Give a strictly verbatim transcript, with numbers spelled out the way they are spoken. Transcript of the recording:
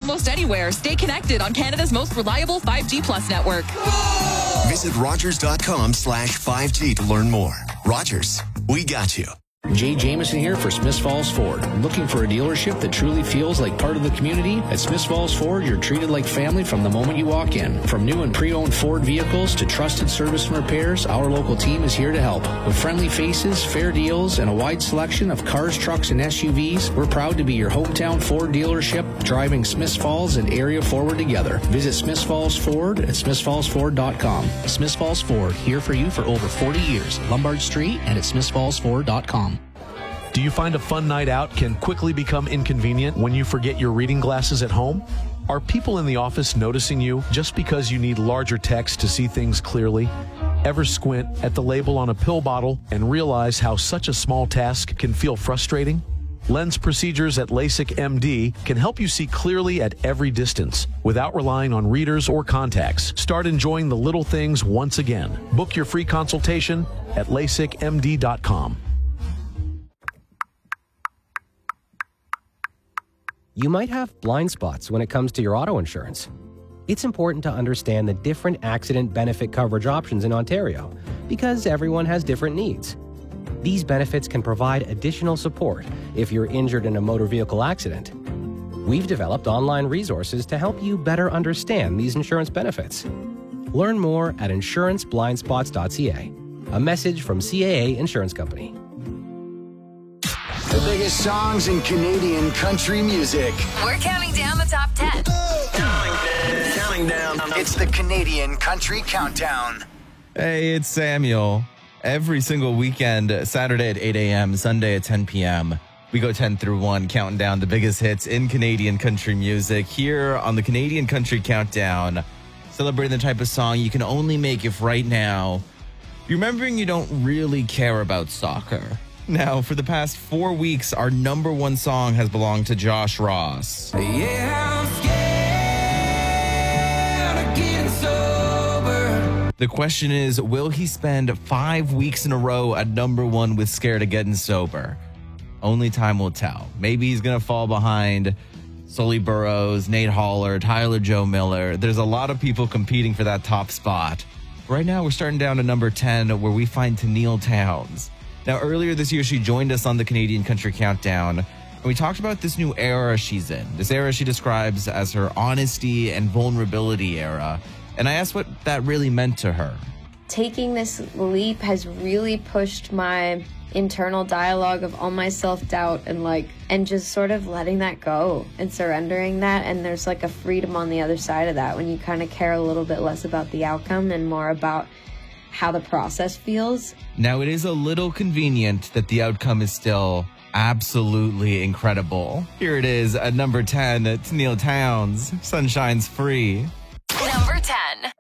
almost anywhere. Stay connected on Canada's most reliable five G Plus network. Visit Rogers.com slash 5G to learn more. Rogers, we got you. Jay Jameson here for Smiths Falls Ford. Looking for a dealership that truly feels like part of the community? At Smiths Falls Ford, you're treated like family from the moment you walk in. From new and pre-owned Ford vehicles to trusted service and repairs, our local team is here to help. With friendly faces, fair deals, and a wide selection of cars, trucks, and S U Vs, we're proud to be your hometown Ford dealership, driving Smiths Falls and area forward together. Visit Smiths Falls Ford at smiths falls ford dot com. Smiths Falls Ford, here for you for over forty years. Lombard Street and at smiths falls ford dot com. Do you find a fun night out can quickly become inconvenient when you forget your reading glasses at home? Are people in the office noticing you just because you need larger text to see things clearly? Ever squint at the label on a pill bottle and realize how such a small task can feel frustrating? Lens procedures at LASIK M D can help you see clearly at every distance without relying on readers or contacts. Start enjoying the little things once again. Book your free consultation at lasik m d dot com. You might have blind spots when it comes to your auto insurance. It's important to understand the different accident benefit coverage options in Ontario because everyone has different needs. These benefits can provide additional support if you're injured in a motor vehicle accident. We've developed online resources to help you better understand these insurance benefits. Learn more at insurance blind spots dot c a. A message from C A A Insurance Company. The biggest songs in Canadian country music. We're counting down the top ten. Counting, counting down. It's the Canadian Country Countdown. Hey, it's Samuel. Every single weekend, Saturday at eight a.m., Sunday at ten p.m., we go ten through one, counting down the biggest hits in Canadian country music. Here on the Canadian Country Countdown, celebrating the type of song you can only make if right now you're remembering you don't really care about soccer. Now, for the past four weeks, our number one song has belonged to Josh Ross. Yeah, I'm scared of getting sober. The question is, will he spend five weeks in a row at number one with Scared of Getting Sober? Only time will tell. Maybe he's going to fall behind Sully Burrows, Nate Holler, Tyler Joe Miller. There's a lot of people competing for that top spot. Right now, we're starting down to number ten, where we find Tenille Townes. Now, earlier this year, she joined us on the Canadian Country Countdown, and we talked about this new era she's in, this era she describes as her honesty and vulnerability era, and I asked what that really meant to her. Taking this leap has really pushed my internal dialogue of all my self-doubt and like, and just sort of letting that go and surrendering that, and there's like a freedom on the other side of that when you kind of care a little bit less about the outcome and more about how the process feels. Now, it is a little convenient that the outcome is still absolutely incredible. Here it is at number ten, Tenille Townes, Sunshine's Free. Number ten.